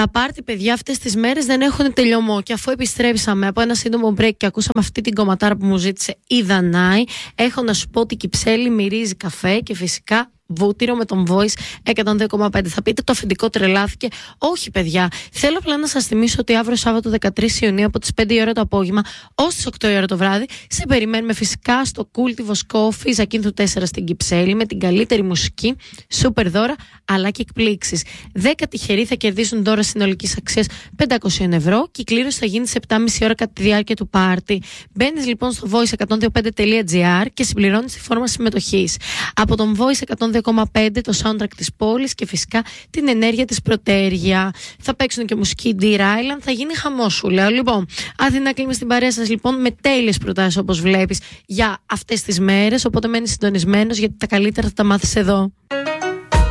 Τα πάρτι, παιδιά, αυτές τις μέρες δεν έχουν τελειωμό. Και αφού επιστρέψαμε από ένα σύντομο break και ακούσαμε αυτή την κομματάρα που μου ζήτησε η Δανάη, έχω να σου πω ότι η Κυψέλη μυρίζει καφέ και φυσικά βούτυρο με τον Voice 102,5. Θα πείτε το αφεντικό τρελάθηκε. Όχι, παιδιά. Θέλω απλά να σας θυμίσω ότι αύριο Σάββατο 13 Ιουνίου από τις 5 η ώρα το απόγευμα ως τις 8 η ώρα το βράδυ σε περιμένουμε φυσικά στο Cultivos Coffee Ζακίνθου 4 στην Κυψέλη με την καλύτερη μουσική, σούπερ δώρα αλλά και εκπλήξεις. 10 τυχεροί θα κερδίσουν δώρα συνολικής αξίας 500 ευρώ και η κλήρωση θα γίνει σε 7,5 ώρα κατά τη διάρκεια του πάρτι. Μπαίνεις λοιπόν στο voice125.gr και συμπληρώνεις τη φόρμα συμμετοχής. Από τον Voice 102,5 το soundtrack της πόλης και φυσικά την ενέργεια της Πρωτέργεια. Θα παίξουν και μουσική Deer Island, θα γίνει χαμός σου λέω. Λοιπόν, Αθηνά κλείνουμε στην παρέα σας λοιπόν με τέλειες προτάσεις όπως βλέπεις για αυτές τις μέρες, οπότε μένεις συντονισμένος γιατί τα καλύτερα θα τα μάθεις εδώ.